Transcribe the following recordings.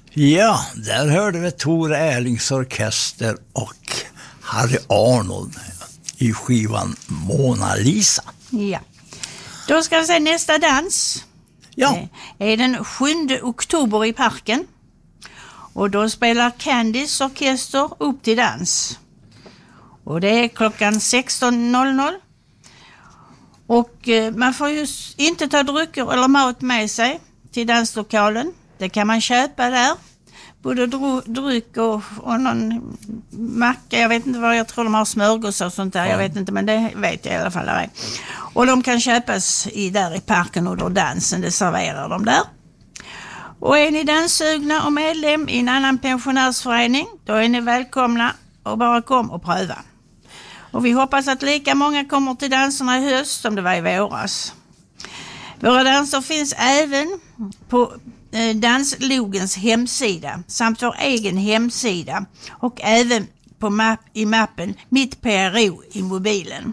Ja, där hörde vi Tor Erlings orkester och Harry Arnold i skivan Mona Lisa. Ja, då ska vi se nästa dans. Ja. Det är den 7 oktober i Parken. Och då spelar Candys orkester upp till dans. Och det är klockan 16.00. Och man får ju inte ta drycker eller mat med sig till danslokalen. Det kan man köpa där. Både dryck och någon macka. Jag vet inte vad, jag tror de har smörgås och sånt där. Jag vet inte, men det vet jag i alla fall. Där. Och de kan köpas där i parken under dansen. Det serverar de där. Och är ni danssugna och medlem i en annan pensionärsförening, då är ni välkomna och bara kom och pröva. Och vi hoppas att lika många kommer till danserna i höst som det var i våras. Våra danser finns även på Danslogens hemsida samt vår egen hemsida och även i mappen Mitt PRO i mobilen.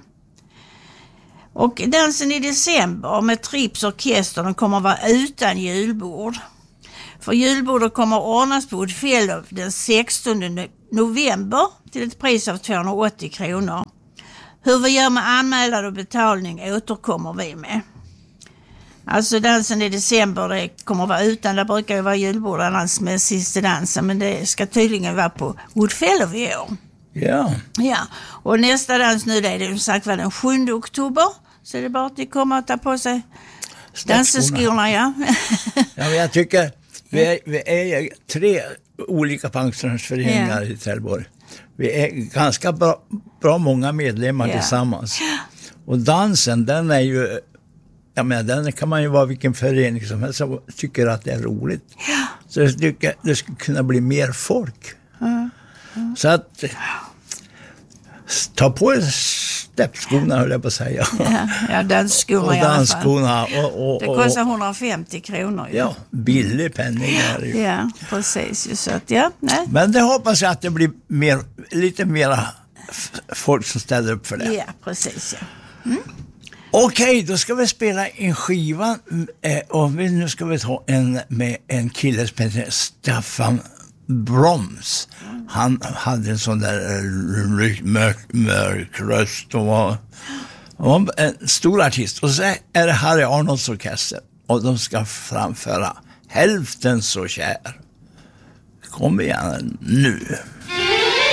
Och dansen i december med Trips orkester, den kommer att vara utan julbord. För julbordet kommer att ordnas på Woodfellow den 16 november till ett pris av 280 kronor. Hur vi gör med anmälan och betalning återkommer vi med. Alltså dansen i december, det kommer att vara utan, det brukar ju vara julbord annars med sista dansen, men det ska tydligen vara på Woodfellow i år. Ja. Ja, och nästa dans nu, det är det sagt var den 7 oktober, så det är bara att de kommer att ta på sig danseskorna, ja. Ja, men jag tycker vi är 3 olika pensionärsföreningar i Trelleborg. Vi är ganska bra många medlemmar tillsammans. Och dansen, den är ju, jag menar, den kan man ju vara vilken förening som helst som tycker att det är roligt. Ja. Så jag tycker det skulle kunna bli mer folk. Så att ta på steppskorna, höll jag på att säga. Ja, dansskorna och i alla fall. Dansskorna. Det kostar 150 kronor. Ju. Ja, billig penning är det ju. Ja, precis. Så att, ja, nej. Men det hoppas jag att det blir lite mera folk som ställer upp för det. Ja, precis. Ja. Mm. Okej, då ska vi spela en skiva och nu ska vi ta med en kille som heter Staffan Broms. Han hade en sån där mörk röst och var en stor artist. Och så är det Harry Arnolds orkester och de ska framföra Hälften så kär. Kom igen nu.